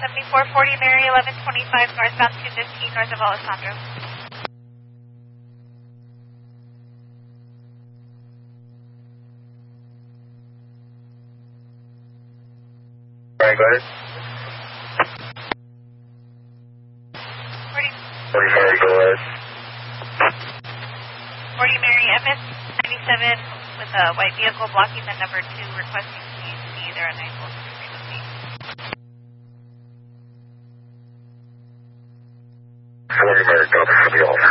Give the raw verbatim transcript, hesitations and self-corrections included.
seventy-four forty Mary, eleven twenty-five northbound two fifteen north of Alessandro. Alright, go ahead. forty, forty Mary, go ahead. forty Mary, M S ninety-seven with a white vehicle blocking the number two, requesting please be there on nine four three with me. forty Mary, copy, should be off.